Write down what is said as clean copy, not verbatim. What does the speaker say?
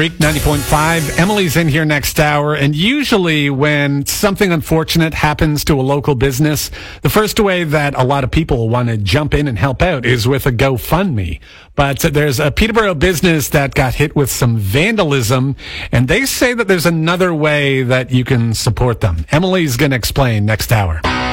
Freak 90.5. Emily's in here next hour, and usually when something unfortunate happens to a local business, the first way that a lot of people want to jump in and help out is with a GoFundMe. But there's a Peterborough business that got hit with some vandalism, and they say that there's another way that you can support them. Emily's going to explain next hour.